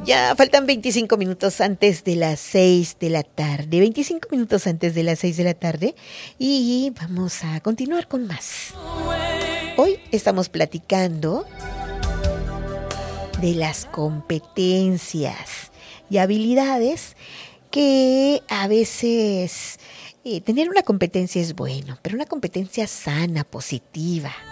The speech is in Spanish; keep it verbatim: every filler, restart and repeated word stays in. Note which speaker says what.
Speaker 1: Ya faltan veinticinco minutos antes de las seis de la tarde. veinticinco minutos antes de las seis de la tarde. Y vamos a continuar con más. Hoy estamos platicando de las competencias y habilidades que a veces eh, tener una competencia es bueno, pero una competencia sana, positiva.